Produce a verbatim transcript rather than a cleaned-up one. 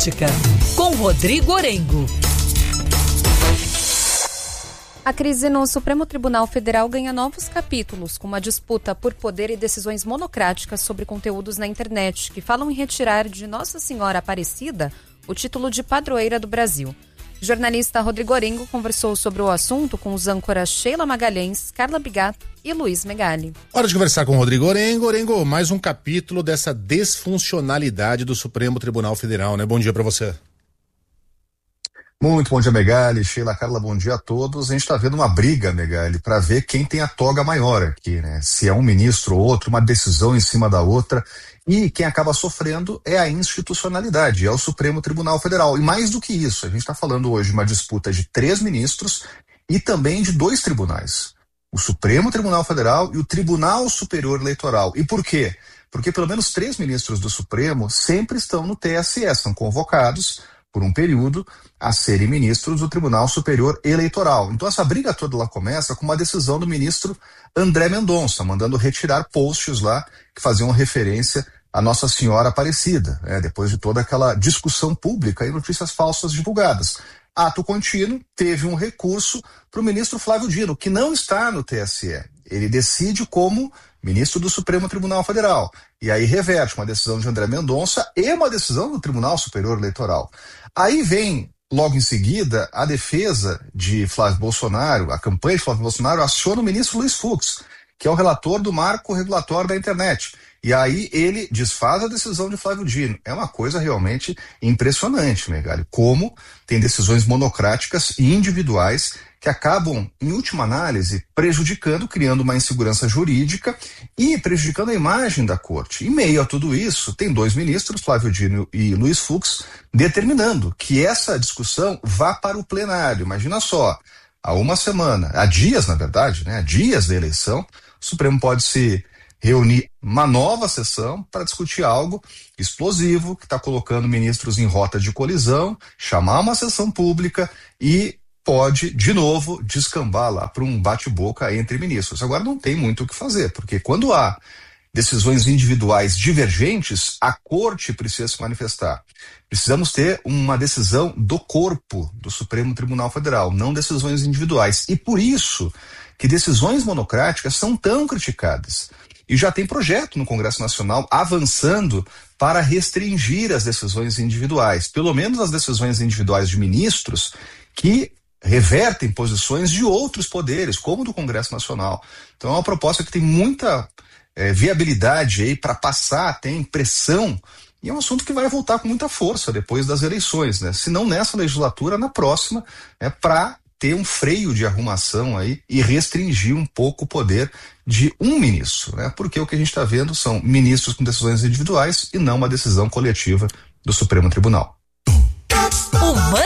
Política, com Rodrigo Orengo. A crise no Supremo Tribunal Federal ganha novos capítulos, com uma disputa por poder e decisões monocráticas sobre conteúdos na internet, que falam em retirar de Nossa Senhora Aparecida o título de padroeira do Brasil. O jornalista Rodrigo Orengo conversou sobre o assunto com os âncoras Sheila Magalhães, Carla Bigato e Luiz Megali. Hora de conversar com o Rodrigo Orengo. Orengo, mais um capítulo dessa desfuncionalidade do Supremo Tribunal Federal, né? Bom dia para você. Muito bom dia, Megali, Sheila, Carla, bom dia a todos. A gente está vendo uma briga, Megali, para ver quem tem a toga maior aqui, né? Se é um ministro ou outro, uma decisão em cima da outra. E quem acaba sofrendo é a institucionalidade, é o Supremo Tribunal Federal. E mais do que isso, a gente está falando hoje de uma disputa de três ministros e também de dois tribunais. O Supremo Tribunal Federal e o Tribunal Superior Eleitoral. E por quê? Porque pelo menos três ministros do Supremo sempre estão no T S E, são convocados por um período a serem ministros do Tribunal Superior Eleitoral. Então essa briga toda lá começa com uma decisão do ministro André Mendonça, mandando retirar posts lá que faziam referência a Nossa Senhora Aparecida, né, depois de toda aquela discussão pública e notícias falsas divulgadas. Ato contínuo, teve um recurso para o ministro Flávio Dino, que não está no T S E. Ele decide como ministro do Supremo Tribunal Federal. E aí reverte uma decisão de André Mendonça e uma decisão do Tribunal Superior Eleitoral. Aí vem, logo em seguida, a defesa de Flávio Bolsonaro, a campanha de Flávio Bolsonaro aciona o ministro Luiz Fux, que é o relator do marco regulatório da internet. E aí ele desfaz a decisão de Flávio Dino. É uma coisa realmente impressionante, Megali, como tem decisões monocráticas e individuais que acabam, em última análise, prejudicando, criando uma insegurança jurídica e prejudicando a imagem da corte. Em meio a tudo isso, tem dois ministros, Flávio Dino e Luiz Fux, determinando que essa discussão vá para o plenário. Imagina só, há uma semana, há dias, na verdade, né, há dias da eleição, o Supremo pode se reunir uma nova sessão para discutir algo explosivo, que está colocando ministros em rota de colisão, chamar uma sessão pública e pode, de novo, descambar lá para um bate-boca entre ministros. Agora não tem muito o que fazer, porque quando há decisões individuais divergentes, a corte precisa se manifestar. Precisamos ter uma decisão do corpo do Supremo Tribunal Federal, não decisões individuais. E por isso que decisões monocráticas são tão criticadas. E já tem projeto no Congresso Nacional avançando para restringir as decisões individuais, pelo menos as decisões individuais de ministros que revertem posições de outros poderes, como do Congresso Nacional. Então é uma proposta que tem muita é, viabilidade aí para passar, tem pressão, e é um assunto que vai voltar com muita força depois das eleições, né? Se não nessa legislatura, na próxima, é para ter um freio de arrumação aí e restringir um pouco o poder de um ministro, né? Porque o que a gente está vendo são ministros com decisões individuais e não uma decisão coletiva do Supremo Tribunal.